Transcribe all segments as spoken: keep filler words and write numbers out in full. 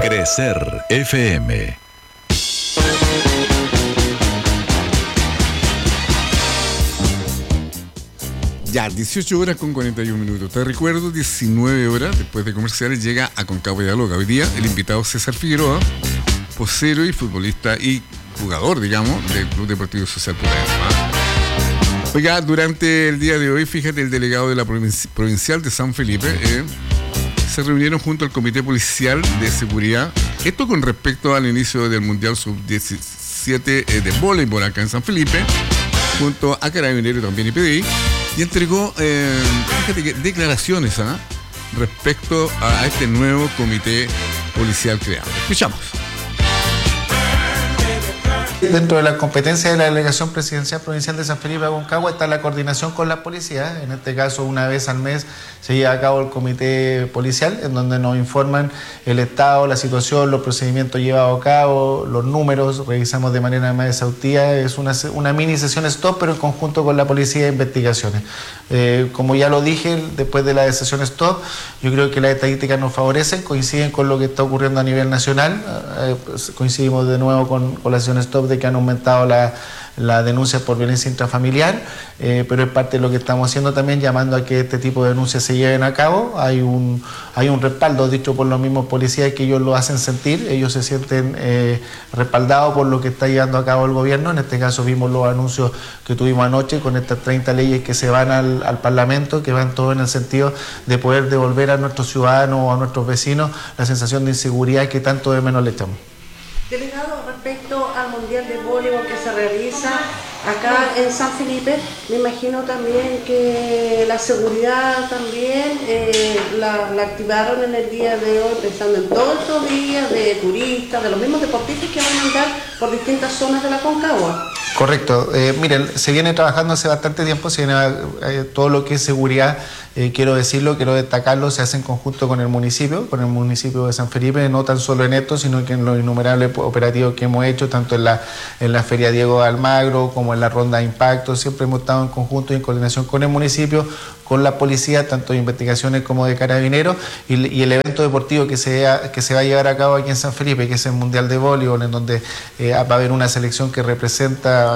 Crecer F M. Ya, dieciocho horas con cuarenta y un minutos. Te recuerdo, diecinueve horas después de comerciales llega a Concagua Dialoga. Hoy día el invitado César Figueroa, vocero y futbolista y jugador, digamos, del Club Deportivo Social Pudahuel. Oiga, durante el día de hoy, fíjate, el delegado de la provinci- provincial de San Felipe eh, se reunieron junto al Comité Policial de Seguridad. Esto con respecto al inicio del Mundial sub diecisiete eh, de voleibol acá en San Felipe, junto a Carabineros también y P D I. Y entregó eh, fíjate que declaraciones ¿eh? respecto a este nuevo comité policial creado. Escuchamos. Dentro de la competencia de la Delegación Presidencial Provincial de San Felipe de Aconcagua está la coordinación con la policía. En este caso, una vez al mes se lleva a cabo el comité policial, en donde nos informan el estado, la situación, los procedimientos llevados a cabo, los números, revisamos de manera más exhaustiva. Es una, una mini sesión stop, pero en conjunto con la policía de investigaciones. Eh, como ya lo dije, después de la sesión stop, yo creo que las estadísticas nos favorecen, coinciden con lo que está ocurriendo a nivel nacional. Eh, pues, coincidimos de nuevo con, con la sesión stop de que han aumentado las la denuncias por violencia intrafamiliar, eh, pero es parte de lo que estamos haciendo también, llamando a que este tipo de denuncias se lleven a cabo. Hay un, hay un respaldo dicho por los mismos policías que ellos lo hacen sentir, ellos se sienten eh, respaldados por lo que está llevando a cabo el gobierno. En este caso vimos los anuncios que tuvimos anoche con estas treinta leyes que se van al, al Parlamento, que van todo en el sentido de poder devolver a nuestros ciudadanos o a nuestros vecinos la sensación de inseguridad que tanto de menos le echamos. Delegado, respecto al Mundial de Voleibol que se realiza acá en San Felipe, me imagino también que la seguridad también eh, la, la activaron en el día de hoy, pensando en todos estos días de turistas, de los mismos deportistas que van a andar por distintas zonas de la Concagua. Correcto. Eh, miren, se viene trabajando hace bastante tiempo, se viene eh, todo lo que es seguridad, eh, quiero decirlo, quiero destacarlo, se hace en conjunto con el municipio, con el municipio de San Felipe, no tan solo en esto, sino que en los innumerables operativos que hemos hecho, tanto en la, en la Feria Diego de Almagro como en la Ronda de Impacto. Siempre hemos estado en conjunto y en coordinación con el municipio, con la policía, tanto de investigaciones como de Carabineros, y, y el evento deportivo que se, que se va a llevar a cabo aquí en San Felipe, que es el Mundial de Voleibol, en donde eh, va a haber una selección que representa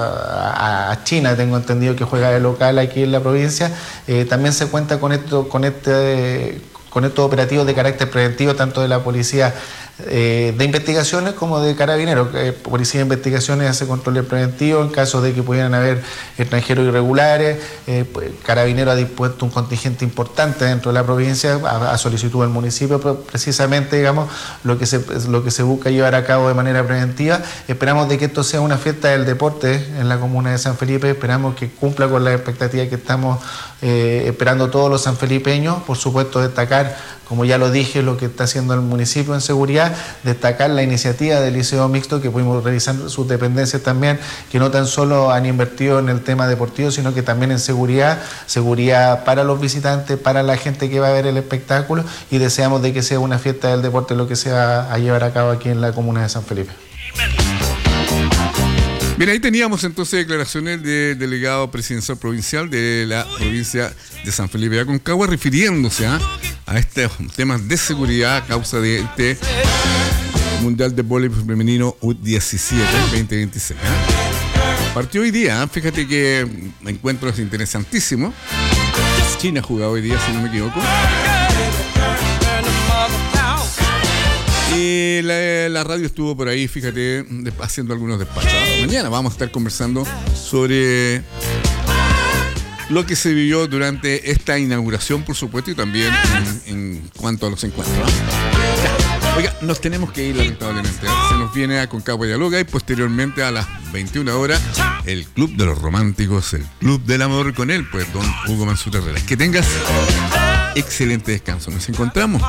a, a China, tengo entendido que juega de local aquí en la provincia. Eh, también se cuenta con esto, con este, con estos operativos de carácter preventivo, tanto de la policía Eh, de investigaciones como de Carabineros. Eh, Policía de Investigaciones hace controles preventivos en caso de que pudieran haber extranjeros irregulares. eh, pues, Carabineros ha dispuesto un contingente importante dentro de la provincia a, a solicitud del municipio, pero precisamente, digamos, lo que, se, lo que se busca llevar a cabo de manera preventiva. Esperamos de que esto sea una fiesta del deporte en la comuna de San Felipe, esperamos que cumpla con las expectativas que estamos eh, esperando todos los sanfelipeños. Por supuesto, destacar, como ya lo dije, lo que está haciendo el municipio en seguridad, destacar la iniciativa del Liceo Mixto, que pudimos revisar sus dependencias también, que no tan solo han invertido en el tema deportivo, sino que también en seguridad, seguridad para los visitantes, para la gente que va a ver el espectáculo, y deseamos de que sea una fiesta del deporte lo que se va a llevar a cabo aquí en la comuna de San Felipe. Bien, ahí teníamos entonces declaraciones del delegado presidencial provincial de la provincia de San Felipe de Aconcagua, refiriéndose a, a estos temas de seguridad a causa de este Mundial de Voleibol Femenino U diecisiete veinte veintiséis. ¿eh? Partió hoy día, ¿eh? Fíjate que encuentro es interesantísimo. China ha jugado hoy día, si no me equivoco. Y la, la radio estuvo por ahí, fíjate, haciendo algunos despachos. Mañana vamos a estar conversando sobre lo que se vivió durante esta inauguración, por supuesto, y también en, en cuanto a los encuentros. Ya. Oiga, nos tenemos que ir lamentablemente. ¿eh? Se nos viene a Concagua Dialoga y posteriormente a las veintiuna horas el Club de los Románticos, el Club del Amor con él, pues don Hugo Mansur Herrera. Que tengas excelente descanso. Nos encontramos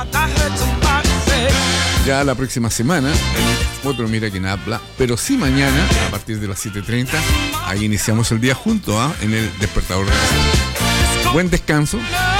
ya la próxima semana en otro Mira Quién Habla, pero sí mañana a partir de las siete treinta. Ahí iniciamos el día juntos ¿eh? en el Despertador de la Buen descanso.